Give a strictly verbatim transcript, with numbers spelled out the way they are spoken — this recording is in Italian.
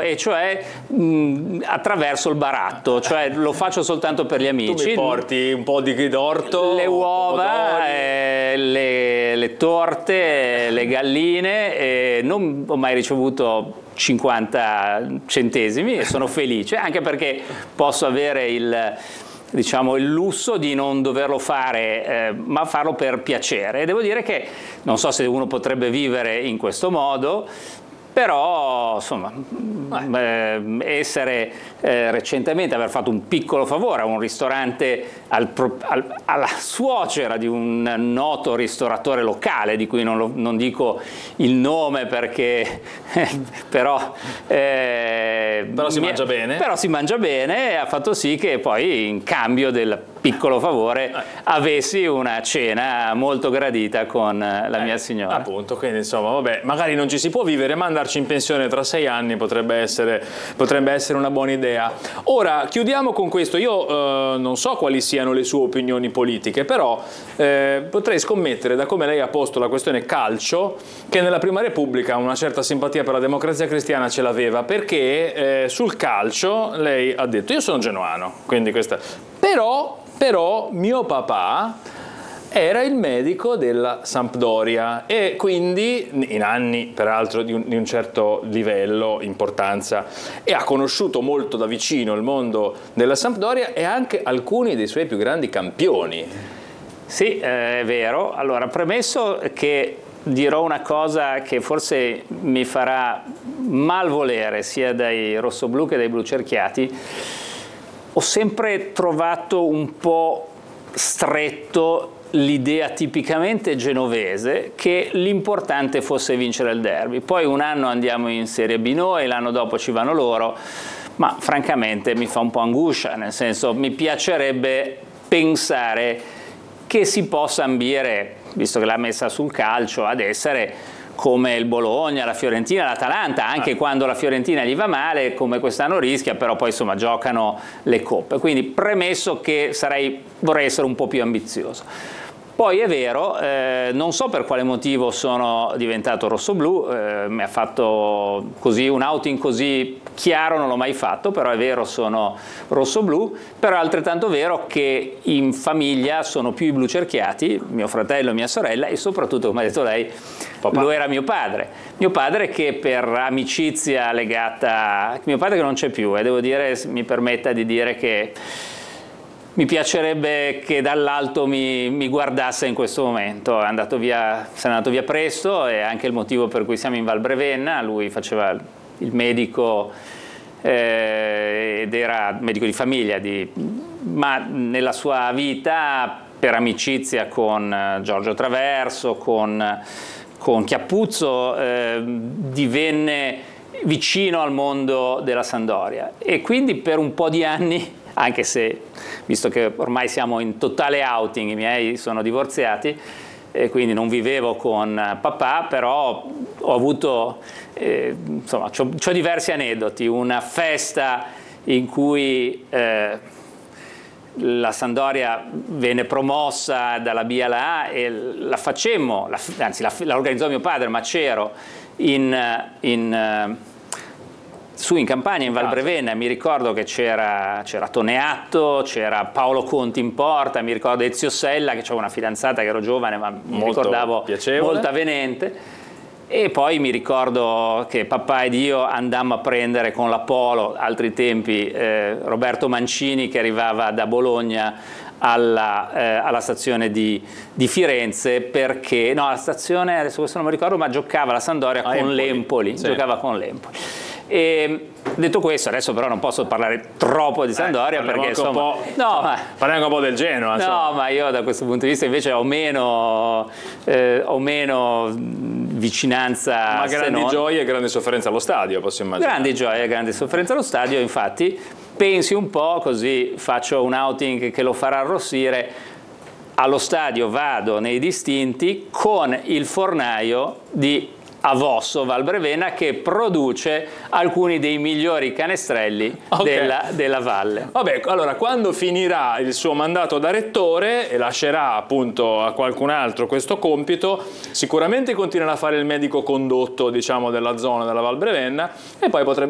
e cioè mh, attraverso il baratto, cioè lo faccio soltanto per gli amici. Tu mi porti un po' di d'orto, le uova, eh, le, le torte, le galline, e non ho mai ricevuto cinquanta centesimi e sono felice, anche perché posso avere il, diciamo, il lusso di non doverlo fare, eh, ma farlo per piacere. E devo dire che non so se uno potrebbe vivere in questo modo, però insomma eh, essere eh, recentemente aver fatto un piccolo favore a un ristorante, al, al, alla suocera di un noto ristoratore locale di cui non, lo, non dico il nome perché eh, però eh, però si mi, mangia bene però si mangia bene, e ha fatto sì che poi in cambio del piccolo favore eh. avessi una cena molto gradita con la eh, mia signora. Appunto, quindi insomma vabbè, magari non ci si può vivere, ma andarci in pensione tra sei anni potrebbe essere, potrebbe essere una buona idea. Ora chiudiamo con questo. Io eh, non so quali siano le sue opinioni politiche, però eh, potrei scommettere, da come lei ha posto la questione calcio, che nella Prima Repubblica una certa simpatia per la Democrazia Cristiana ce l'aveva, perché eh, sul calcio lei ha detto: io sono genuano, quindi questa però Però mio papà era il medico della Sampdoria e quindi in anni peraltro di un, di un certo livello, importanza, e ha conosciuto molto da vicino il mondo della Sampdoria e anche alcuni dei suoi più grandi campioni. Sì, eh, è vero. Allora, premesso che dirò una cosa che forse mi farà malvolere sia dai rossoblù che dai blucerchiati, ho sempre trovato un po' stretto l'idea tipicamente genovese che l'importante fosse vincere il derby. Poi un anno andiamo in Serie B noi, l'anno dopo ci vanno loro, ma francamente mi fa un po' angoscia, nel senso mi piacerebbe pensare che si possa ambire, visto che l'ha messa sul calcio, ad essere come il Bologna, la Fiorentina, l'Atalanta, anche ah. quando la Fiorentina gli va male, come quest'anno rischia, però poi insomma giocano le coppe. Quindi premesso che sarei, vorrei essere un po' più ambizioso. Poi è vero, eh, non so per quale motivo sono diventato rossoblù, eh, mi ha fatto così un outing così chiaro, non l'ho mai fatto, però è vero, sono rossoblù, però è altrettanto vero che in famiglia sono più i blucerchiati, mio fratello e mia sorella, e soprattutto, come ha detto lei, papà. Lo era mio padre. Mio padre che per amicizia legata, mio padre che non c'è più, e eh, devo dire, mi permetta di dire che mi piacerebbe che dall'alto mi, mi guardasse in questo momento. È andato via, se n'è andato via presto, e anche il motivo per cui siamo in Val Brevenna. Lui faceva il medico eh, ed era medico di famiglia, di, ma nella sua vita per amicizia con Giorgio Traverso, con, con Chiappuzzo, eh, divenne vicino al mondo della Sampdoria, e quindi per un po' di anni, anche se, visto che ormai siamo in totale outing, i miei sono divorziati e quindi non vivevo con papà, però ho avuto, eh, insomma, c'ho, c'ho diversi aneddoti. Una festa in cui eh, la Sampdoria venne promossa dalla B alla A e la facemmo, la, anzi la, la organizzò mio padre, ma c'ero in... in su in campagna in Val Brevenna. Mi ricordo che c'era Toneatto, c'era Paolo Conti in porta, mi ricordo Ezio Sella, che avevo una fidanzata che ero giovane ma mi molto ricordavo piacevole, molto avvenente, e poi mi ricordo che papà ed io andammo a prendere con la Polo, altri tempi, eh, Roberto Mancini che arrivava da Bologna alla, eh, alla stazione di, di Firenze, perché no, la stazione, adesso questo non mi ricordo, ma giocava la Sampdoria ah, con l'Empoli, sì. giocava con l'Empoli. E detto questo, adesso però non posso parlare troppo di Sampdoria, eh, perché insomma, un po', no, ma, parliamo un po' del Genoa. No, insomma. Ma io da questo punto di vista invece ho meno, eh, ho meno vicinanza. Ma grandi non... gioie e grande sofferenza allo stadio, posso immaginare. Grandi gioie e grande sofferenza allo stadio, infatti pensi un po', così faccio un outing che lo farà arrossire. Allo stadio vado nei distinti con il fornaio di Avosso Val Brevenna, che produce alcuni dei migliori canestrelli okay. della, della valle. Vabbè, allora quando finirà il suo mandato da rettore e lascerà appunto a qualcun altro questo compito, sicuramente continuerà a fare il medico condotto, diciamo, della zona della Val Brevenna, e poi potrebbe